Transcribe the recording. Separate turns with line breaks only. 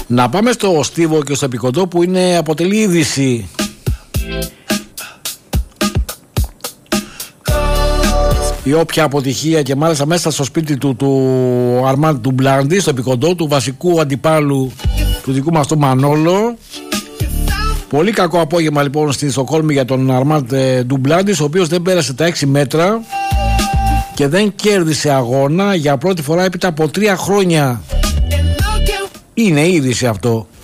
Να πάμε στο Στίβο και στο Επικοντό που αποτελεί είδηση. Η όποια αποτυχία και μάλιστα μέσα στο σπίτι του Αρμάντ Ντουμπλάντι, στο Επικοντό, του βασικού αντιπάλου του δικού μας του Μανόλο. Πολύ κακό απόγευμα λοιπόν στη Στοκχόλμη για τον Αρμάντ Ντουμπλάντι, ο οποίος δεν πέρασε τα 6 μέτρα και δεν κέρδισε αγώνα για πρώτη φορά έπειτα από 3 χρόνια. Είναι είδηση αυτό.